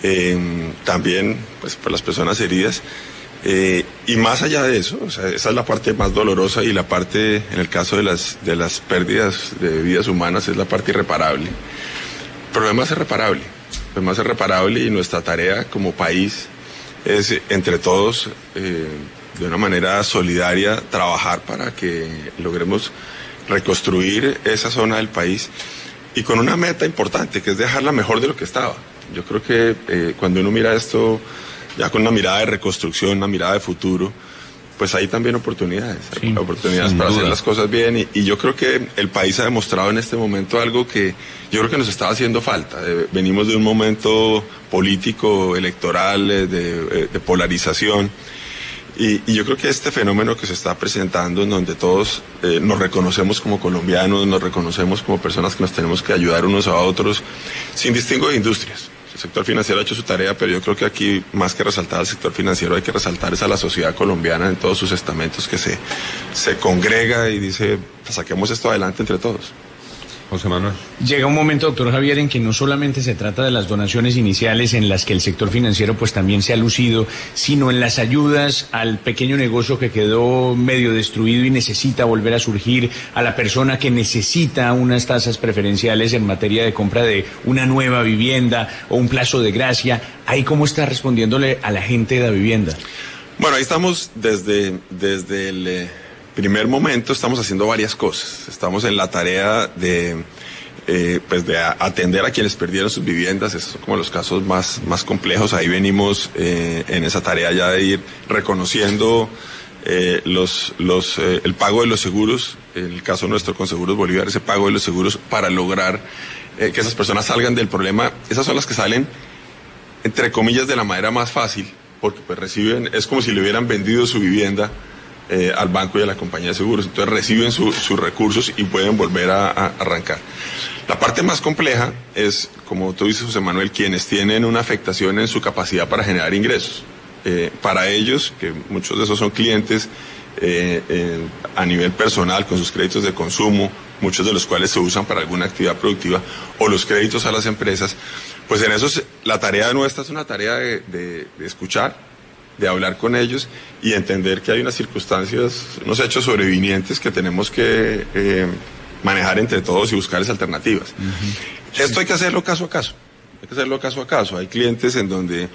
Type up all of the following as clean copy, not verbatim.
también pues por las personas heridas. Y más allá de eso, o sea, esa es la parte más dolorosa, y la parte, en el caso de las pérdidas de vidas humanas, es la parte irreparable. El problema es irreparable, y nuestra tarea como país es, entre todos, de una manera solidaria, trabajar para que logremos reconstruir esa zona del país, y con una meta importante, que es dejarla mejor de lo que estaba. Yo creo que cuando uno mira esto ya con una mirada de reconstrucción, una mirada de futuro, pues hay también oportunidades, para hacer las cosas bien, y yo creo que el país ha demostrado en este momento algo que yo creo que nos estaba haciendo falta. Venimos de un momento político, electoral, de polarización, y yo creo que este fenómeno que se está presentando, en donde todos nos reconocemos como colombianos, nos reconocemos como personas que nos tenemos que ayudar unos a otros, sin distingo de industrias. El sector financiero ha hecho su tarea, pero yo creo que aquí, más que resaltar al sector financiero, hay que resaltar a la sociedad colombiana en todos sus estamentos, que se congrega y dice, saquemos esto adelante entre todos. José Manuel. Llega un momento, doctor Javier, en que no solamente se trata de las donaciones iniciales, en las que el sector financiero pues también se ha lucido, sino en las ayudas al pequeño negocio que quedó medio destruido y necesita volver a surgir, a la persona que necesita unas tasas preferenciales en materia de compra de una nueva vivienda o un plazo de gracia. ¿Ahí cómo está respondiéndole a la gente de la vivienda? Bueno, ahí estamos desde el primer momento, estamos haciendo varias cosas. Estamos en la tarea de atender a quienes perdieron sus viviendas. Esos son como los casos más complejos. Ahí venimos en esa tarea ya de ir reconociendo el pago de los seguros. En el caso nuestro con Seguros Bolívar, ese pago de los seguros para lograr que esas personas salgan del problema. Esas son las que salen, entre comillas, de la manera más fácil, porque pues reciben, es como si le hubieran vendido su vivienda al banco y a la compañía de seguros. Entonces reciben sus recursos y pueden volver a arrancar. La parte más compleja es, como tú dices, José Manuel, quienes tienen una afectación en su capacidad para generar ingresos. Para ellos, que muchos de esos son clientes a nivel personal, con sus créditos de consumo, muchos de los cuales se usan para alguna actividad productiva, o los créditos a las empresas, pues en eso la tarea nuestra es una tarea de escuchar, de hablar con ellos y entender que hay unas circunstancias, unos hechos sobrevinientes que tenemos que manejar entre todos y buscarles alternativas. Esto hay que hacerlo caso a caso. Hay clientes en donde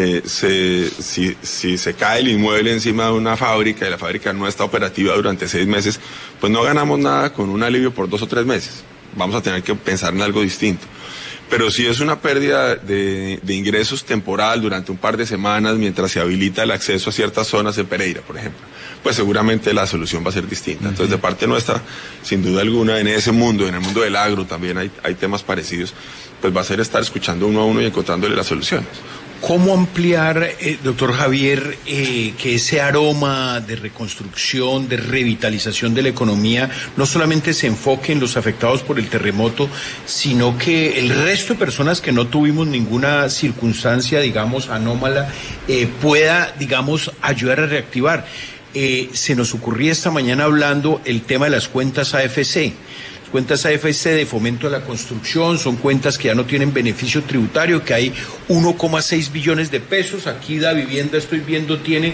si se cae el inmueble encima de una fábrica y la fábrica no está operativa durante 6 meses, pues no ganamos nada con un alivio por 2 o 3 meses. Vamos a tener que pensar en algo distinto. Pero si es una pérdida de ingresos temporal durante un par de semanas mientras se habilita el acceso a ciertas zonas de Pereira, por ejemplo, pues seguramente la solución va a ser distinta. Entonces, de parte nuestra, sin duda alguna, en ese mundo, en el mundo del agro también hay temas parecidos, pues va a ser estar escuchando uno a uno y encontrándole las soluciones. ¿Cómo ampliar, doctor Javier, que ese aroma de reconstrucción, de revitalización de la economía, no solamente se enfoque en los afectados por el terremoto, sino que el resto de personas que no tuvimos ninguna circunstancia, digamos, anómala, pueda, digamos, ayudar a reactivar? Se nos ocurría esta mañana hablando el tema de las cuentas AFC. Cuentas AFC de fomento a la construcción, son cuentas que ya no tienen beneficio tributario, que hay 1,6 billones de pesos. Aquí Da Vivienda, estoy viendo, tiene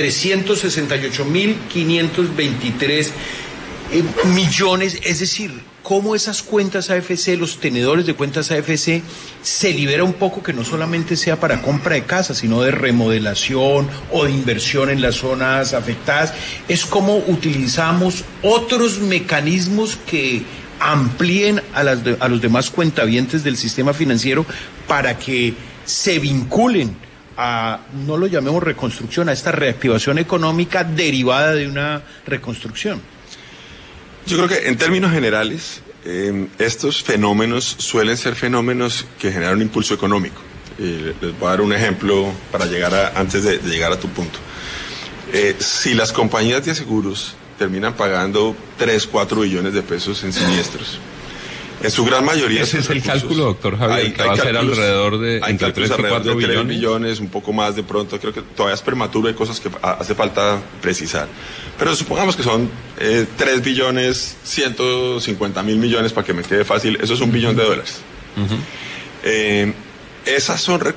368.523 millones. Es decir, cómo esas cuentas AFC, los tenedores de cuentas AFC, se libera un poco, que no solamente sea para compra de casas, sino de remodelación o de inversión en las zonas afectadas. Es como utilizamos otros mecanismos que amplíen a los demás cuentavientes del sistema financiero para que se vinculen a, no lo llamemos reconstrucción, a esta reactivación económica derivada de una reconstrucción. Yo creo que en términos generales, estos fenómenos suelen ser fenómenos que generan un impulso económico. Les voy a dar un ejemplo para antes de llegar a tu punto. Si las compañías de seguros terminan pagando 3-4 billones de pesos en siniestros, en su gran mayoría... Ese es el cálculo, doctor Javier, que va a ser alrededor de entre 3 y 4 billones. 3 billones, un poco más de pronto. Creo que todavía es prematuro, hay cosas que hace falta precisar. Pero supongamos que son 3 billones, 150.000 millones, para que me quede fácil. Eso es $1 billón. Esas son